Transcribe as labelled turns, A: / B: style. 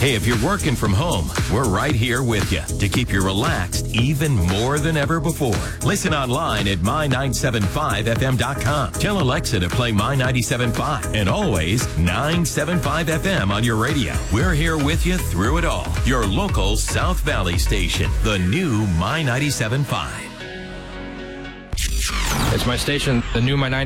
A: Hey, if you're working from home, we're right here with you to keep you relaxed even more than ever before. Listen online at my975fm.com. Tell Alexa to play My 97.5 and always 975 FM on your radio. We're here with you through it all. Your local South Valley station, the new My 97.5.
B: It's my station, the new My